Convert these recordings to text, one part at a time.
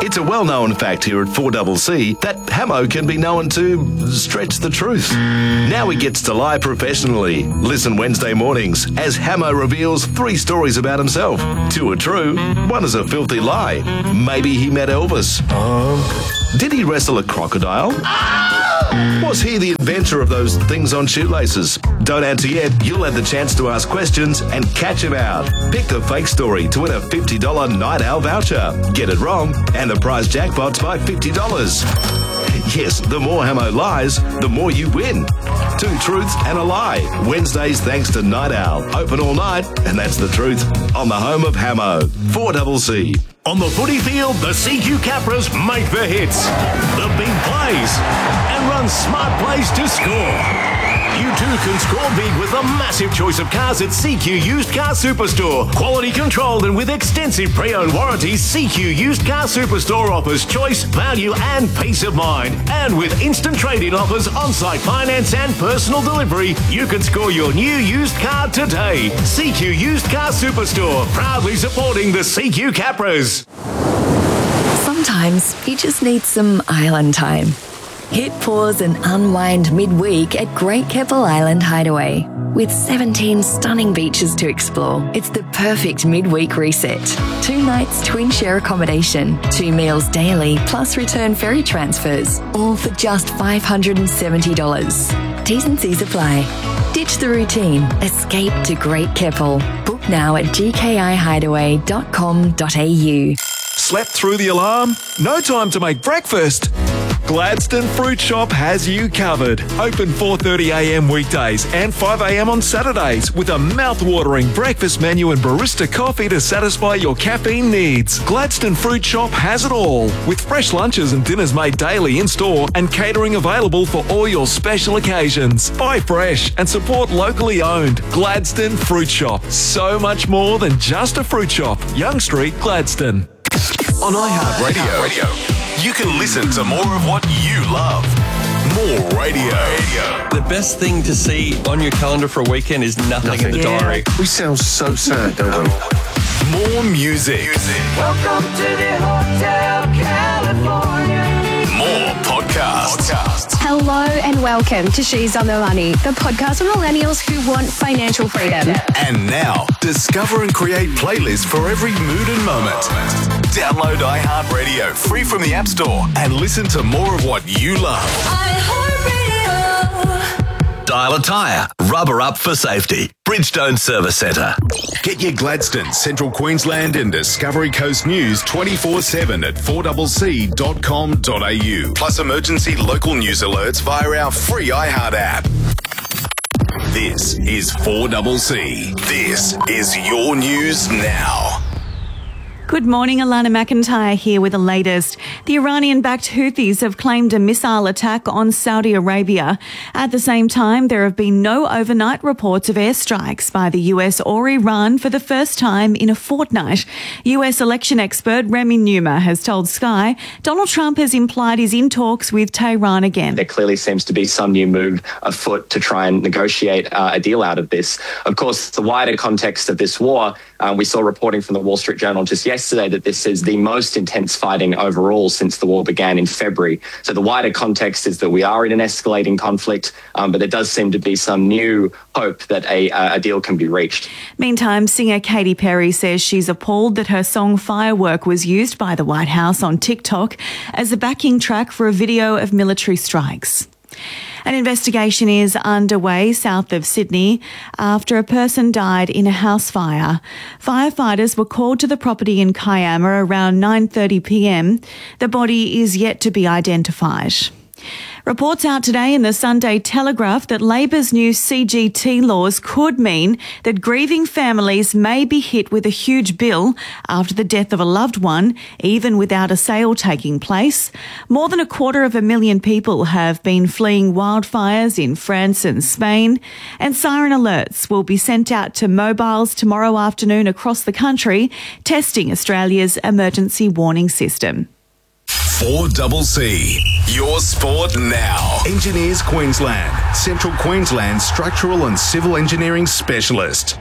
It's a well-known fact here at 4CC that Hamo can be known to stretch the truth. Now he gets to lie professionally. Listen Wednesday mornings as Hamo reveals 3 stories about himself. 2 are true, 1 is a filthy lie. Maybe he met Elvis. Did he wrestle a crocodile? Was he the inventor of those things on shoelaces? Don't answer yet. You'll have the chance to ask questions and catch him out. Pick the fake story to win a $50 Night Owl voucher. Get it wrong, and the prize jackpot's by $50. Yes, the more Hamo lies, the more you win. 2 truths and a lie. Wednesdays thanks to Night Owl. Open all night, and that's the truth. On the home of Hamo, 4CC. On the footy field, the CQ Capras make the hits, the big plays, and run smart plays to score. You too can score big with a massive choice of cars at CQ Used Car Superstore. Quality controlled and with extensive pre-owned warranties, CQ Used Car Superstore offers choice, value and peace of mind. And with instant trade-in offers, on-site finance and personal delivery, you can score your new used car today. CQ Used Car Superstore, proudly supporting the CQ Capras. Sometimes you just need some island time. Hit pause and unwind midweek at Great Keppel Island Hideaway. With 17 stunning beaches to explore, it's the perfect midweek reset. 2 nights twin share accommodation, 2 meals daily, plus return ferry transfers, all for just $570. T's and C's apply. Ditch the routine. Escape to Great Keppel. Book now at gkihideaway.com.au. Slept through the alarm? No time to make breakfast? Gladstone Fruit Shop has you covered. Open 4:30am weekdays and 5am on Saturdays with a mouth-watering breakfast menu and barista coffee to satisfy your caffeine needs. Gladstone Fruit Shop has it all, with fresh lunches and dinners made daily in-store and catering available for all your special occasions. Buy fresh and support locally owned. Gladstone Fruit Shop. So much more than just a fruit shop. Young Street, Gladstone. On iHeartRadio, you can listen to more of what you love. More radio. The best thing to see on your calendar for a weekend is nothing in the diary. We sound so sad, don't we? More music. Welcome to the Hotel California. More podcasts. Hello and welcome to She's on the Money, the podcast for millennials who want financial freedom. And now, discover and create playlists for every mood and moment. Download iHeartRadio free from the App Store and listen to more of what you love. iHeartRadio. Dial a tyre. Rubber up for safety. Bridgestone Service Centre. Get your Gladstone, Central Queensland and Discovery Coast news 24/7 at 4CC.com.au. Plus emergency local news alerts via our free iHeart app. This is 4CC. This is your news now. Good morning, Alana McIntyre here with the latest. The Iranian-backed Houthis have claimed a missile attack on Saudi Arabia. At the same time, there have been no overnight reports of airstrikes by the US or Iran for the first time in a fortnight. US election expert Remy Numa has told Sky Donald Trump has implied he's in talks with Tehran again. There clearly seems to be some new move afoot to try and negotiate a deal out of this. Of course, the wider context of this war, we saw reporting from the Wall Street Journal just yesterday that this is the most intense fighting overall since the war began in February. So the wider context is that we are in an escalating conflict, but there does seem to be some new hope that a deal can be reached. Meantime, singer Katy Perry says she's appalled that her song Firework was used by the White House on TikTok as a backing track for a video of military strikes. An investigation is underway south of Sydney after a person died in a house fire. Firefighters were called to the property in Kiama around 9:30pm. The body is yet to be identified. Reports out today in the Sunday Telegraph that Labor's new CGT laws could mean that grieving families may be hit with a huge bill after the death of a loved one, even without a sale taking place. More than 250,000 people have been fleeing wildfires in France and Spain, and siren alerts will be sent out to mobiles tomorrow afternoon across the country, testing Australia's emergency warning system. 4CC. Your sport now. Engineers Queensland, Central Queensland Structural and Civil Engineering Specialist.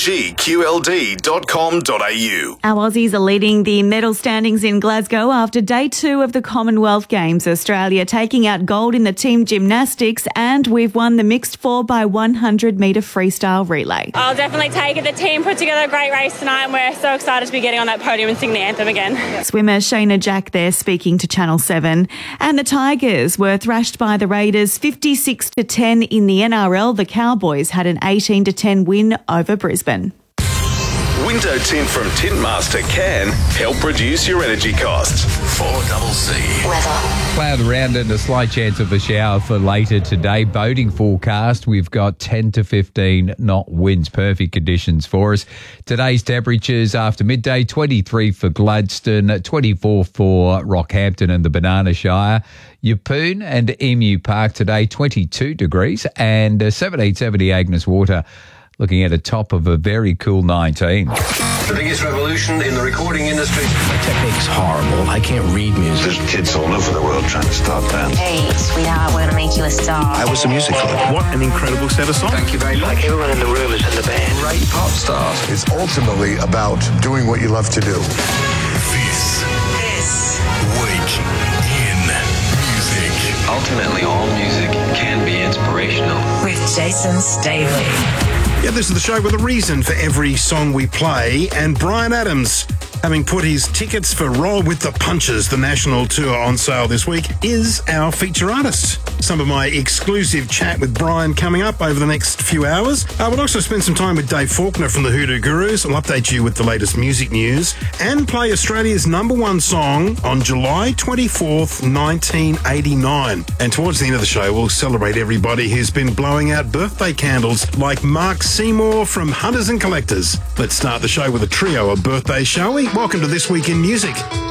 engqld.com.au. Our Aussies are leading the medal standings in Glasgow after day 2 of the Commonwealth Games. Australia taking out gold in the team gymnastics, and we've won the mixed 4x100 metre freestyle relay. I'll definitely take it. The team put together a great race tonight, and we're so excited to be getting on that podium and sing the anthem again. Swimmer Shayna Jack there speaking to Channel 7. And the Tigers were thrashed by the Raiders 56-10 in the NRL. The Cowboys had an 18-10 win over Brisbane. Window tint from Tintmaster can help reduce your energy costs. 4CC. Weather. Cloud around and a slight chance of a shower for later today. Boating forecast, we've got 10 to 15 knot winds. Perfect conditions for us. Today's temperatures after midday, 23 for Gladstone, 24 for Rockhampton and the Banana Shire. Yeppoon and Emu Park today, 22 degrees, and 1770 Agnes Water. Looking at a top of a very cool 19. The biggest revolution in the recording industry. My technique's horrible. I can't read music. There's kids all over the world trying to start bands. Hey, sweetheart, we're going to make you a star. I was a music club. What an incredible set of songs. Thank you very much. Like everyone in the room is in the band. Great pop stars. It's ultimately about doing what you love to do. This week in music. Ultimately, all music can be inspirational. With Jason Staley. Yeah, this is the show with a reason for every song we play, and Bryan Adams, having put his tickets for Roll with the Punches, the national tour, on sale this week, is our feature artist. Some of my exclusive chat with Bryan coming up over the next few hours. We'll also spend some time with Dave Faulkner from the Hoodoo Gurus. I'll update you with the latest music news and play Australia's #1 song on July 24th, 1989. And towards the end of the show, we'll celebrate everybody who's been blowing out birthday candles, like Mark Seymour from Hunters and Collectors. Let's start the show with a trio of birthdays, shall we? Welcome to This Week in Music.